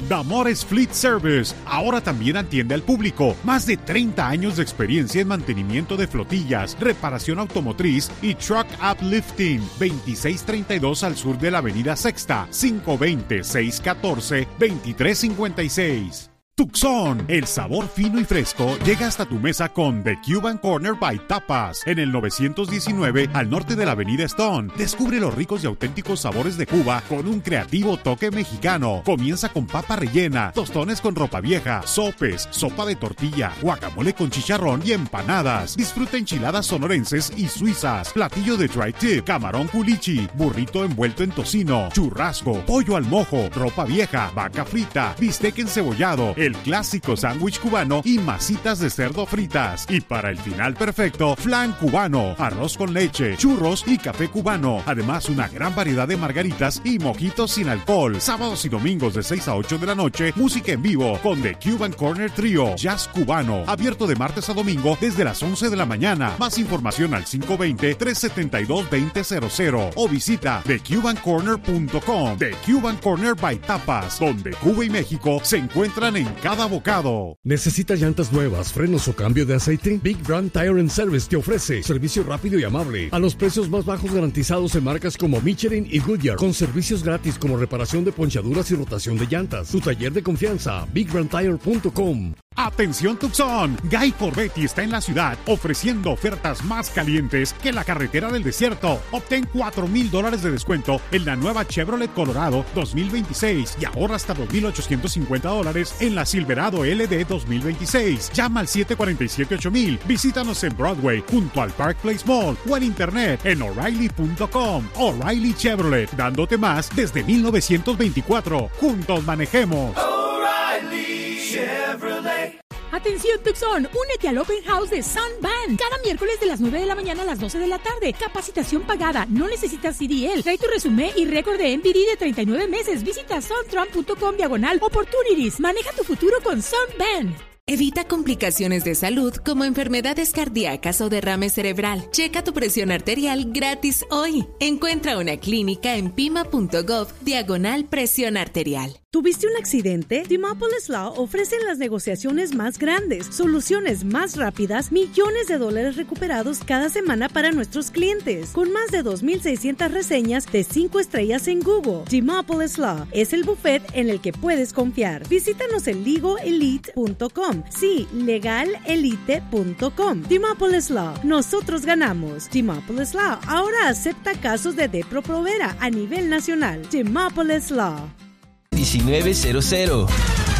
Damores Fleet Service, ahora también atiende al público. Más de 30 años de experiencia en mantenimiento de flotillas, reparación automotriz y truck uplifting. 2632 al sur de la avenida Sexta, 520-614-2356. Tucson, el sabor fino y fresco llega hasta tu mesa con The Cuban Corner by Tapas en el 919 al norte de la avenida Stone. Descubre los ricos y auténticos sabores de Cuba con un creativo toque mexicano. Comienza con papa rellena, tostones con ropa vieja, sopes, sopa de tortilla, guacamole con chicharrón y empanadas. Disfruta enchiladas sonorenses y suizas, platillo de dry tip, camarón culichi, burrito envuelto en tocino, churrasco, pollo al mojo, ropa vieja, vaca frita, bistec encebollado, el clásico sándwich cubano y masitas de cerdo fritas. Y para el final perfecto, flan cubano, arroz con leche, churros y café cubano. Además, una gran variedad de margaritas y mojitos sin alcohol. Sábados y domingos de 6 a 8 de la noche, música en vivo con The Cuban Corner Trio, jazz cubano. Abierto de martes a domingo desde las 11 de la mañana. Más información al 520-372-2000 o visita thecubancorner.com. The Cuban Corner by Tapas, donde Cuba y México se encuentran en cada bocado. ¿Necesitas llantas nuevas, frenos o cambio de aceite? Big Brand Tire and Service te ofrece servicio rápido y amable a los precios más bajos garantizados en marcas como Michelin y Goodyear, con servicios gratis como reparación de ponchaduras y rotación de llantas. Tu taller de confianza, BigBrandTire.com. Atención Tucson, Guy Corvetti está en la ciudad ofreciendo ofertas más calientes que la carretera del desierto. Obtén $4,000 de descuento en la nueva Chevrolet Colorado 2026 y ahorra hasta $2,850 en la Silverado LD 2026. Llama al 747-8000. Visítanos en Broadway junto al Park Place Mall o en internet en O'Reilly.com. O'Reilly Chevrolet, dándote más desde 1924. Juntos manejemos. O'Reilly Chevrolet. Atención Tucson, únete al Open House de Sunban. Cada miércoles de las 9 de la mañana a las 12 de la tarde. Capacitación pagada, no necesitas CDL. Trae tu resumen y récord de NPD de 39 meses. Visita suntrump.com/opportunities. Maneja tu futuro con Sunban. Evita complicaciones de salud como enfermedades cardíacas o derrame cerebral. Checa tu presión arterial gratis hoy. Encuentra una clínica en pima.gov/presión arterial. ¿Tuviste un accidente? Demopolis Law ofrecen las negociaciones más grandes, soluciones más rápidas, millones de dólares recuperados cada semana para nuestros clientes. Con más de 2,600 reseñas de 5 estrellas en Google. Demopolis Law es el buffet en el que puedes confiar. Visítanos en legalelite.com. Sí, legalelite.com. Demopolis Law. Nosotros ganamos. Demopolis Law ahora acepta casos de Depro-Provera a nivel nacional. Demopolis Law. 1900.